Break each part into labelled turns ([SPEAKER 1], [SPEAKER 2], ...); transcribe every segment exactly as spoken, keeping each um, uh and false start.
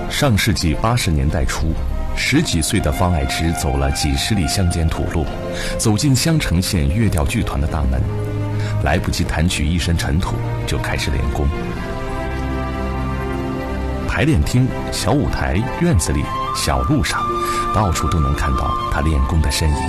[SPEAKER 1] 上世纪八十年代初，十几岁的方爱芝走了几十里乡间土路，走进襄城县乐调剧团的大门，来不及弹取一身尘土，就开始练功。排练厅、小舞台、院子里、小路上，到处都能看到他练功的身影。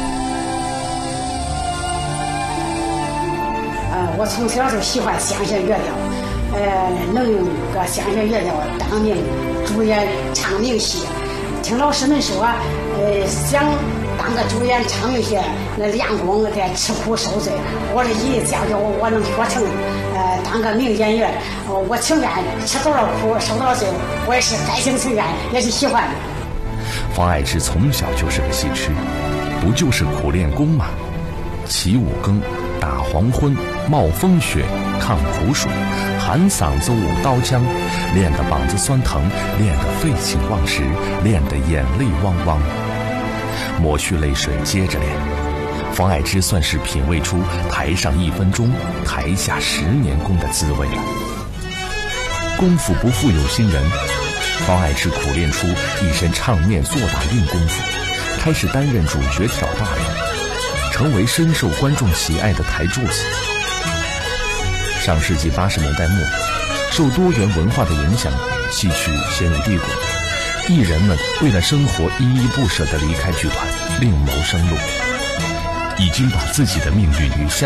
[SPEAKER 2] 呃，我从小就喜欢乡县乐调，呃，能用个乡县乐调当名主演唱名戏。听老师们说，呃，想当个主演唱名戏，那练功得吃苦受罪。我这一这样就我能学成，呃，当个名演员，呃，我情愿吃多少苦受多少罪，我也是甘心情愿，也是喜欢的。
[SPEAKER 1] 方爱芝从小就是个戏痴，不就是苦练功吗？起五更，打黄昏，冒风雪，抗苦暑，喊嗓子舞刀枪，练得膀子酸疼，练得废寝忘食，练得眼泪汪汪。抹去泪水接着练，方爱芝算是品味出台上一分钟，台下十年功的滋味了。功夫不负有心人，方爱芝苦练出一身唱念做打硬功夫，开始担任主角挑大梁，成为深受观众喜爱的台柱子。上世纪八十年代末，受多元文化的影响，戏曲陷入低谷，艺人们为了生活依依不舍地离开剧团，另谋生路，已经把自己的命运与